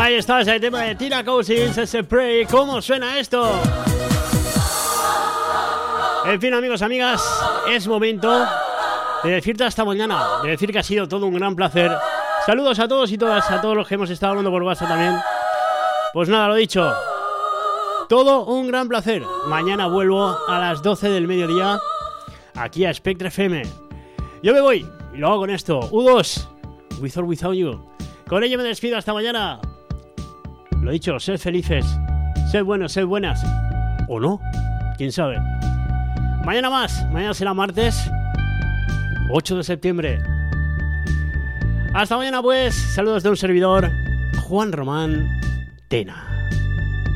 Ahí está ese tema de Tina Cousins, ese Pray. ¿Cómo suena esto? En fin, amigos, amigas, es momento de decirte hasta mañana, de decir que ha sido todo un gran placer. Saludos a todos y todas, a todos los que hemos estado hablando por WhatsApp también. Pues nada, lo dicho, todo un gran placer. Mañana vuelvo a las 12 del mediodía aquí a Spectre FM. Yo me voy y lo hago con esto. U2, With or Without You. Con ello me despido, hasta mañana. Lo dicho, sed felices, sed buenos, sed buenas. ¿O no? ¿Quién sabe? Mañana más, mañana será martes 8 de septiembre. Hasta mañana pues, saludos de un servidor, Juan Román Tena.